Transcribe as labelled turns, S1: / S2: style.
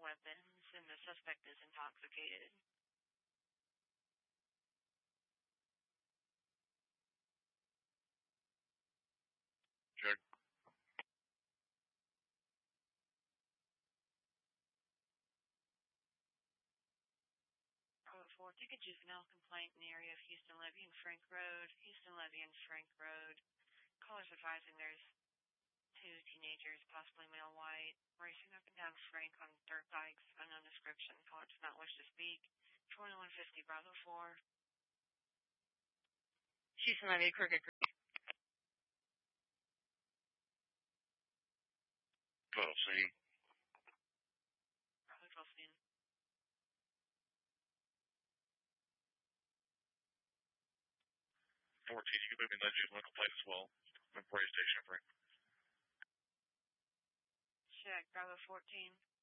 S1: weapons, and the suspect is intoxicated.
S2: Check.
S1: Bravo 4, take a juvenile complaint in the area of Houston Levy and Frank Road. Houston Levy and Frank Road. Callers advising there's 2 teenagers, possibly male white, racing up and down Frank on dirt bikes, unknown description. Caller does not wish to speak. 2150 Bravo 4. Houston Levy, Crooked Creek.
S2: 12C.
S1: Bravo 12C.
S2: 14, you can move in that juvenile complaint as well. I'm Prairie Station, Frank.
S1: Check, Bravo 14.